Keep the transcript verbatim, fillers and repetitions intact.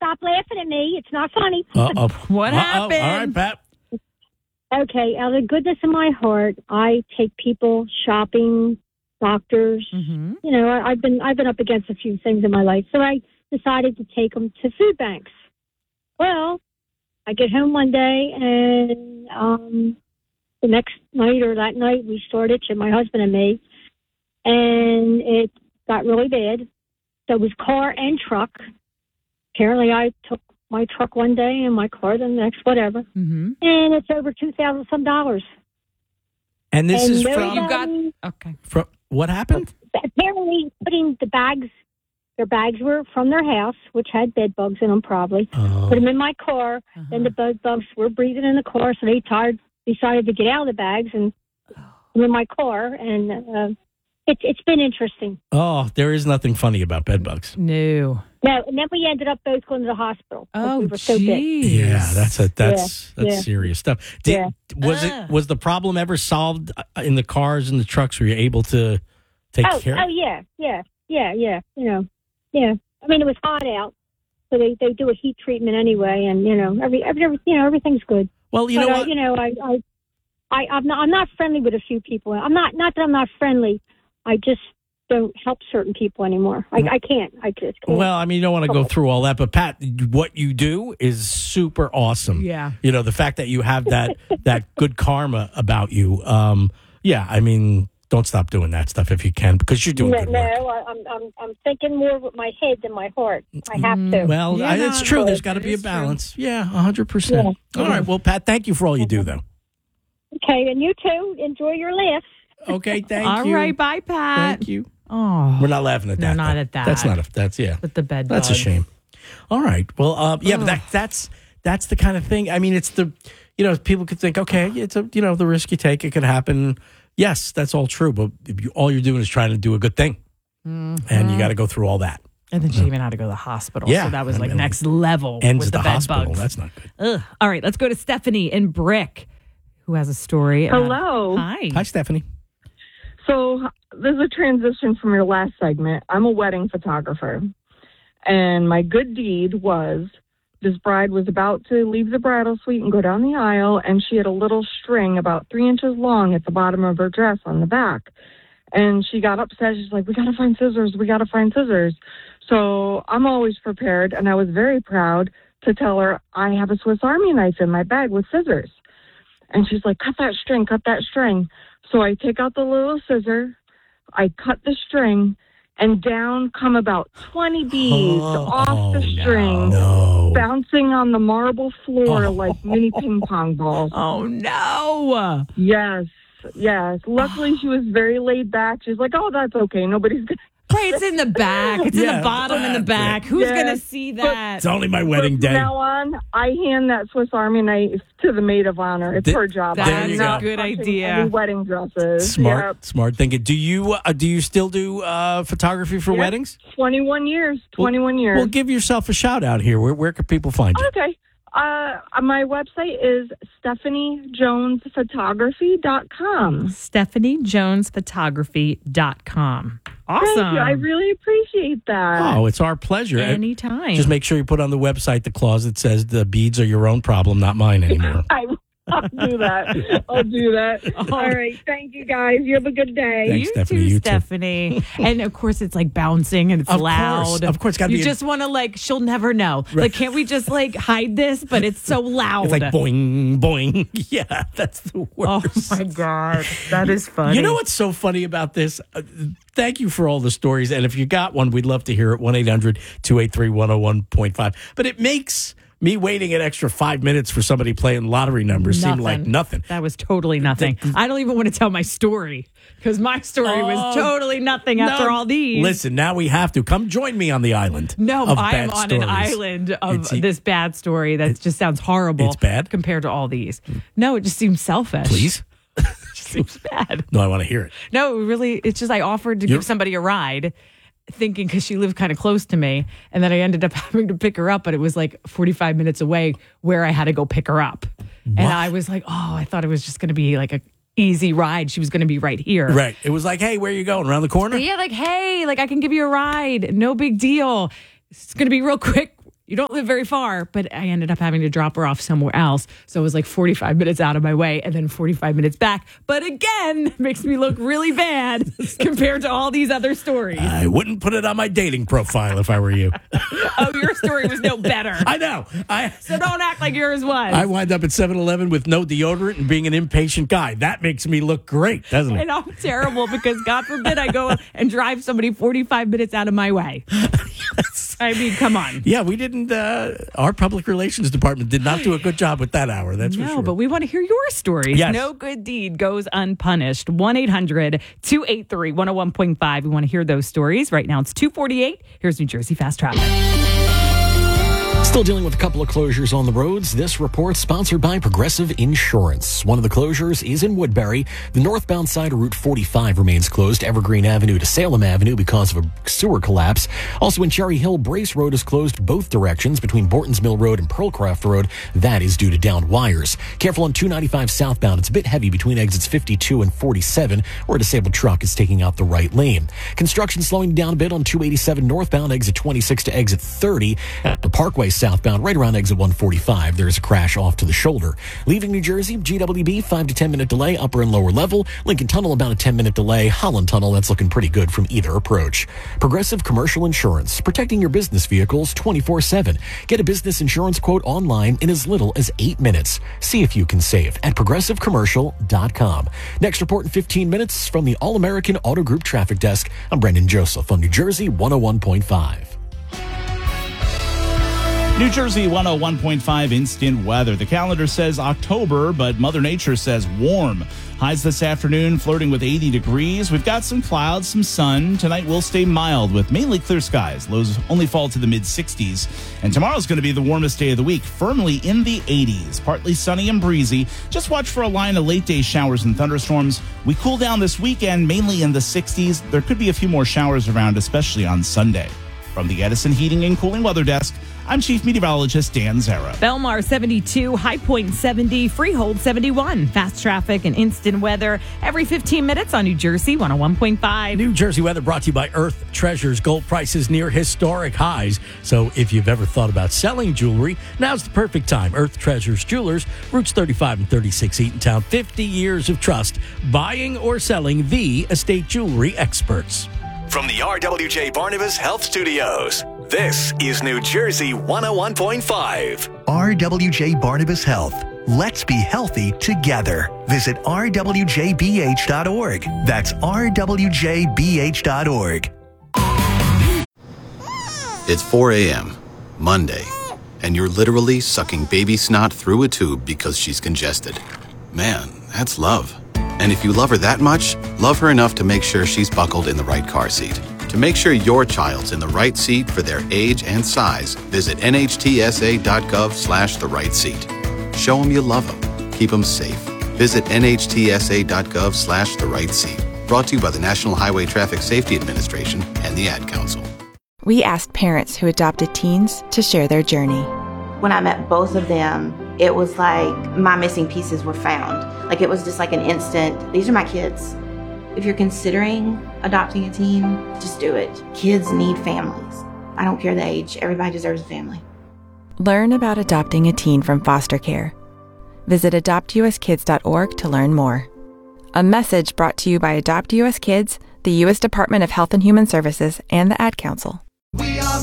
stop laughing at me. It's not funny. Uh-oh. What Uh-oh. happened? All right, Pat. Okay, out of the goodness of my heart, I take people shopping, doctors. Mm-hmm. You know, I, I've been I've been up against a few things in my life, so I decided to take them to food banks. Well, I get home one day, and um, the next night or that night, we started itching, my husband and me, and it got really bad. So it was car and truck. Apparently, I took my truck one day and my car the next, whatever. Mm-hmm. And it's over two thousand some dollars. And this And is no from, You got Um, okay. from what happened? Apparently, putting the bags, their bags were from their house, which had bed bugs in them probably. Oh. Put them in my car. Uh-huh. Then the bed bugs were breathing in the car, so they tired, decided to get out of the bags and I'm in my car. And uh, it's it's been interesting. Oh, there is nothing funny about bed bugs. No. No, and then we ended up both going to the hospital. 'cause Oh, we were so big. geez. Yeah, that's a that's Yeah, that's yeah. serious stuff. Did, Yeah. Was Ah. it was the problem ever solved uh, in the cars and the trucks? Were you able to take Oh, care? oh yeah, yeah, yeah, yeah. You know, yeah. I mean, it was hot out, so they, they do a heat treatment anyway, and you know, every, every, every you know, everything's good. Well, you but, know uh, what? you know, I, I, I, I'm not, I'm not friendly with a few people. I'm not, not that I'm not friendly. I just don't help certain people anymore. I, I can't. I just can't. Well, I mean, you don't want to go through all that, but Pat, what you do is super awesome. Yeah. You know, the fact that you have that that good karma about you. Um, yeah, I mean, don't stop doing that stuff if you can, because you're doing no, good no work. I, I'm, I'm, I'm thinking more with my head than my heart. I have to. Well, Yeah, I, no, it's true. There's got to it be a is true. balance. Yeah, one hundred percent. Yeah. All right. Well, Pat, thank you for all you do, though. Okay, and you too. Enjoy your laughs. Okay, thank All you. right, bye, Pat. Thank you. Oh, We're not laughing at No, that. not though. at that. That's not a. That's yeah. with the bed That's a bugs. shame. All right. Well, uh, yeah, but that, that's that's the kind of thing. I mean, it's the, you know, people could think, okay, it's a, you know, the risk you take, it could happen. Yes, that's all true. But if you, all you're doing is trying to do a good thing, Mm-hmm. and you got to go through all that. And then she even had to go to the hospital. Yeah. So that was I like mean, next level Ends with the, the, bed hospital. bugs. That's not good. Ugh. All right, let's go to Stephanie in Brick, who has a story. about- Hello. Hi. Hi, Stephanie. So this is a transition from your last segment. I'm a wedding photographer, and my good deed was this bride was about to leave the bridal suite and go down the aisle, and she had a little string about three inches long at the bottom of her dress on the back. And she got upset. She's like, we got to find scissors. We got to find scissors. So I'm always prepared, and I was very proud to tell her I have a Swiss Army knife in my bag with scissors. And she's like, cut that string, cut that string. So I take out the little scissor, I cut the string, and down come about twenty bees Oh, off the no. string, No. bouncing on the marble floor Oh. like mini ping pong balls. Oh, no. Yes, yes. Luckily, she was very laid back. She's like, oh, that's okay. Nobody's going to. Right, it's in the back. It's in Yeah, the bottom in the that's back. it. Who's Yeah. going to see that? It's only my wedding From day. now on, I hand that Swiss Army knife to the maid of honor. It's Th- her job. That's I'm you not go. a good touching idea. any wedding dresses. Smart, Yep. smart thinking. Do you uh, do you still do uh, photography for Yep. weddings? twenty-one years. twenty-one years. Well, give yourself a shout out here. Where where can people find you? Okay. Uh, my website is stephanie jones photography dot com. Stephanie Jones Photography dot com. Awesome. Thank you. I really appreciate that. Oh, it's our pleasure. And Anytime. just make sure you put on the website the clause that says the beads are your own problem, not mine anymore. I, I'll do that. I'll do that. All right. Thank you, guys. You have a good day. Thanks, you Stephanie. too, You too. Stephanie. And of course, it's like bouncing and it's Of loud. course. Of course, gotta you be a- just want to like. She'll never know. Like, can't we just like hide this? But it's so loud. It's like boing, boing. Yeah, that's the Oh worst. my god, that is funny. You know what's so funny about this? Uh, thank you for all the stories. And if you got one, we'd love to hear it. one eight hundred two eight three one oh one point five. But it makes me waiting an extra five minutes for somebody playing lottery numbers seem like nothing. That was totally nothing. I don't even want to tell my story because my story was Oh, totally nothing after No. all these. Listen, now we have to. Come join me on the island. No, of I am bad on an stories. island of It's- this bad story that just sounds horrible. It's bad? compared to all these. No, it just seems selfish. Please? It just seems bad. No, I want to hear it. No, really, it's just I offered to You're- give somebody a ride, thinking because she lived kind of close to me, and then I ended up having to pick her up, but it was like forty-five minutes away where I had to go pick her up, and I was like, oh, I thought it was just going to be like a easy ride. She was going to be right here. Right. It was like, hey, where are you going? Around the corner? Yeah, like, hey, like I can give you a ride. No big deal. It's going to be real quick. you don't live very far, but I ended up having to drop her off somewhere else. So it was like forty-five minutes out of my way and then forty-five minutes back. But again, makes me look really bad compared to all these other stories. I wouldn't put it on my dating profile if I were you. Oh, your story was no better. I know. I So don't act like yours was. I wind up at seven eleven with no deodorant and being an impatient guy. That makes me look great, doesn't it? And I'm terrible because God forbid I go and drive somebody forty-five minutes out of my way. Yes. I mean, come on. Yeah, we didn't, uh, our public relations department did not do a good job with that hour. That's no, for sure. but we want to hear your stories. Yes. No good deed goes unpunished. one eight hundred two eight three one oh one point five. We want to hear those stories. Right now it's two forty-eight. Here's New Jersey Fast Traffic. Still dealing with a couple of closures on the roads. This report sponsored by Progressive Insurance. One of the closures is in Woodbury. The northbound side of Route forty-five remains closed, Evergreen Avenue to Salem Avenue because of a sewer collapse. Also in Cherry Hill, Brace Road is closed both directions between Bortons Mill Road and Pearlcraft Road. That is due to downed wires. Careful on two ninety-five southbound. It's a bit heavy between exits fifty-two and forty-seven, where a disabled truck is taking out the right lane. Construction slowing down a bit on two eighty-seven northbound, exit twenty-six to exit thirty. At the Parkway southbound, right around exit one forty-five, there's a crash off to the shoulder. Leaving New Jersey, G W B, five to ten minute delay, upper and lower level. Lincoln Tunnel, about a ten minute delay. Holland Tunnel, that's looking pretty good from either approach. Progressive Commercial Insurance, protecting your business vehicles twenty-four seven. Get a business insurance quote online in as little as eight minutes. See if you can save at progressive commercial dot com. Next report in fifteen minutes from the All-American Auto Group Traffic Desk. I'm Brendan Joseph on New Jersey one oh one point five. New Jersey one oh one point five instant weather. The calendar says October, but Mother Nature says warm. Highs this afternoon flirting with eighty degrees. We've got some clouds, some sun. Tonight will stay mild with mainly clear skies. Lows only fall to the mid sixties. And tomorrow's going to be the warmest day of the week, firmly in the eighties. Partly sunny and breezy. Just watch for a line of late day showers and thunderstorms. We cool down this weekend, mainly in the sixties. There could be a few more showers around, especially on Sunday. From the Edison Heating and Cooling Weather Desk, I'm Chief Meteorologist Dan Zera. Belmar seventy-two, High Point seventy, Freehold seventy-one. Fast traffic and instant weather every fifteen minutes on New Jersey one oh one point five. New Jersey weather brought to you by Earth Treasures. Gold prices near historic highs. So if you've ever thought about selling jewelry, now's the perfect time. Earth Treasures Jewelers, Routes thirty-five and thirty-six, Eatontown. fifty years of trust. Buying or selling the estate jewelry experts. From the R W J Barnabas Health Studios, this is New Jersey one oh one point five. R W J Barnabas Health. Let's be healthy together. Visit r w j b h dot org. That's r w j b h dot org. It's four a.m., Monday, and you're literally sucking baby snot through a tube because she's congested. Man, that's love. And if you love her that much, love her enough to make sure she's buckled in the right car seat. To make sure your child's in the right seat for their age and size, visit n h t s a dot gov slash the right seat. Show them you love them. Keep them safe. Visit n h t s a dot gov slash the right seat. Brought to you by the National Highway Traffic Safety Administration and the Ad Council. We asked parents who adopted teens to share their journey. When I met both of them, it was like my missing pieces were found. Like it was just like an instant, these are my kids. If you're considering adopting a teen, just do it. Kids need families. I don't care the age. Everybody deserves a family. Learn about adopting a teen from foster care. Visit adopt u s kids dot org to learn more. A message brought to you by Adopt U S Kids, the U S Department of Health and Human Services, and the Ad Council.